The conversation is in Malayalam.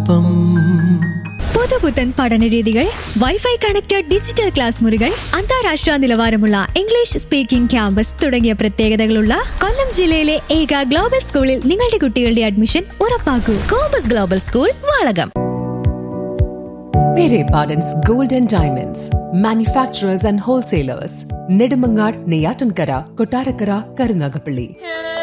ഒപ്പം. പുതുപുത്തൻ പഠനരീതികൾ, വൈഫൈ കണക്റ്റഡ് ഡിജിറ്റൽ ക്ലാസ് മുറികൾ, അന്താരാഷ്ട്ര നിലവാരമുള്ള ഇംഗ്ലീഷ് സ്പീക്കിംഗ് ക്യാമ്പസ് തുടങ്ങിയ പ്രത്യേകതകളുള്ള കൊല്ലം ജില്ലയിലെ ഏക ഗ്ലോബൽ സ്കൂളിൽ നിങ്ങളുടെ കുട്ടികളുടെ admission ഉറപ്പാക്കൂ. Compass global school, Valakom. Pere Pardon's Gold and Diamonds, manufacturers and wholesalers, Nedumangad, Neyyatankara, Kottarakara, Karunagapalli.